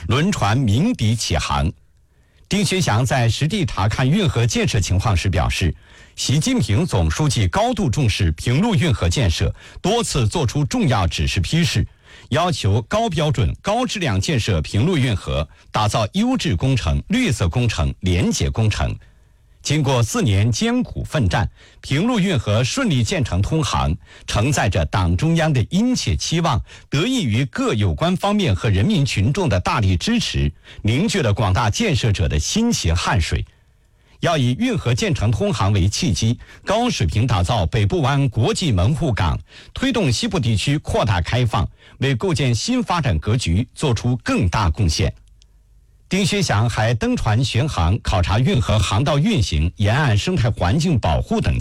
轮船鸣笛起航。丁薛祥在实地查看运河建设情况时表示，习近平总书记高度重视平陆运河建设，多次作出重要指示批示，要求高标准、高质量建设平陆运河，打造优质工程、绿色工程、廉洁工程。经过4年艰苦奋战，平陆运河顺利建成通航，承载着党中央的殷切期望，得益于各有关方面和人民群众的大力支持，凝聚了广大建设者的辛勤汗水。要以运河建成通航为契机，高水平打造北部湾国际门户港，推动西部地区扩大开放，为构建新发展格局做出更大贡献。丁薛祥还登船巡航，考察运河航道运行、沿岸生态环境保护等